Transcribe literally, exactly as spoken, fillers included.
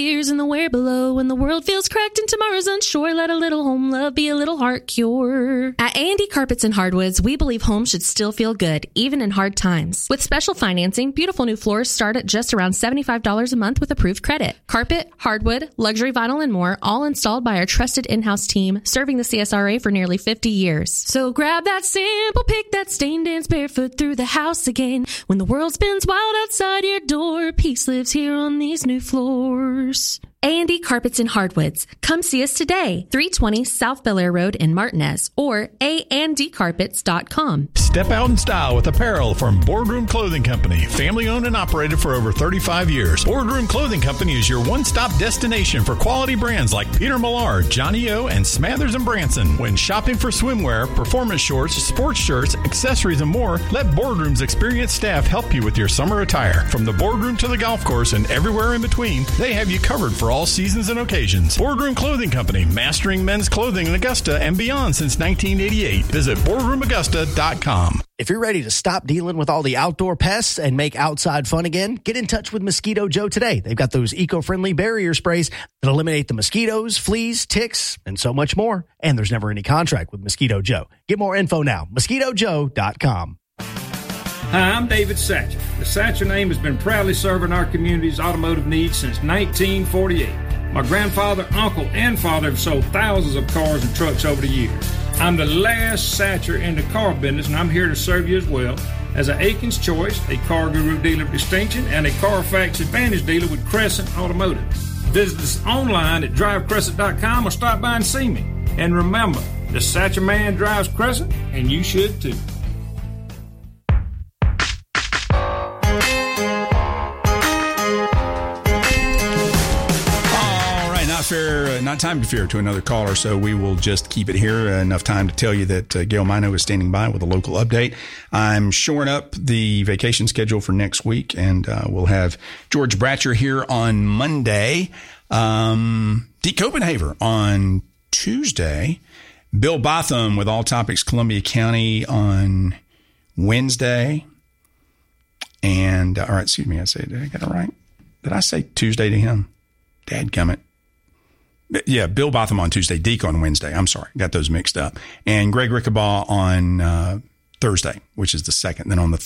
Years in the where below, when the world feels cracked and tomorrow's unsure, let a little home love be a little heart cure. At A and D Carpets and Hardwoods, we believe home should still feel good, even in hard times. With special financing, beautiful new floors start at just around seventy-five dollars a month with approved credit. Carpet, hardwood, luxury vinyl, and more, all installed by our trusted in-house team, serving the C S R A for nearly fifty years. So grab that sample, pick that stain, dance barefoot through the house again. When the world spins wild outside your door, peace lives here on these new floors. A and D Carpets and Hardwoods. Come see us today, three twenty South Bel Air Road in Martinez, or a and d carpets dot com. Step out in style with apparel from Boardroom Clothing Company. Family owned and operated for over thirty-five years. Boardroom Clothing Company is your one-stop destination for quality brands like Peter Millar, Johnny O, and Smathers and Branson. When shopping for swimwear, performance shorts, sports shirts, accessories, and more, let Boardroom's experienced staff help you with your summer attire. From the boardroom to the golf course and everywhere in between, they have you covered for all seasons and occasions. Boardroom Clothing Company, mastering men's clothing in Augusta and beyond since nineteen eighty-eight. Visit boardroom augusta dot com. If you're ready to stop dealing with all the outdoor pests and make outside fun again, get in touch with Mosquito Joe today. They've got those eco-friendly barrier sprays that eliminate the mosquitoes, fleas, ticks, and so much more. And there's never any contract with Mosquito Joe. Get more info now, mosquito joe dot com. Hi, I'm David Satcher. The Satcher name has been proudly serving our community's automotive needs since nineteen forty-eight. My grandfather, uncle, and father have sold thousands of cars and trucks over the years. I'm the last Satcher in the car business, and I'm here to serve you as well as an Aikens Choice, a Car Guru dealer of distinction, and a Carfax Advantage dealer with Crescent Automotive. Visit us online at drive crescent dot com or stop by and see me. And remember, the Satcher man drives Crescent, and you should too. Fair, not time to fear to another caller, so we will just keep it here. Uh, enough time to tell you that uh, Gail Mino is standing by with a local update. I'm shoring up the vacation schedule for next week, and uh, we'll have George Bratcher here on Monday, um, Deke Copenhaver on Tuesday, Bill Botham with All Topics Columbia County on Wednesday, and uh, all right, excuse me, I said, did I get it right? Did I say Tuesday to him? Dadgummit. Yeah, Bill Botham on Tuesday, Deke on Wednesday. I'm sorry, got those mixed up. And Greg Rickabaugh on uh, Thursday, which is the second. Then on the